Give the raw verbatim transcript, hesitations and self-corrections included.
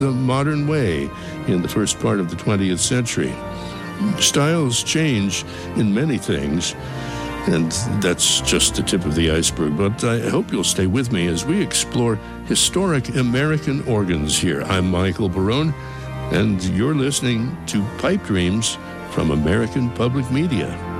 the modern way in the first part of the twentieth century. Styles change in many things, and that's just the tip of the iceberg. But I hope you'll stay with me as we explore historic American organs here. I'm Michael Barone, and you're listening to Pipe Dreams from American Public Media.